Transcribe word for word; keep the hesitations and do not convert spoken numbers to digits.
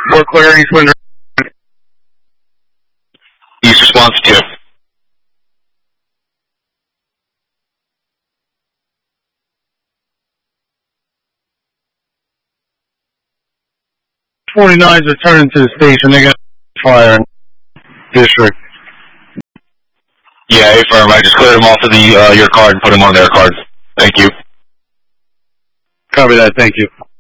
We're clear, East Wind. East response two. twenty-nine's returning to the station. They got fire in district. Yeah, affirm. I just cleared them off of the uh, your card and put them on their cards. Thank you. Copy that. Thank you.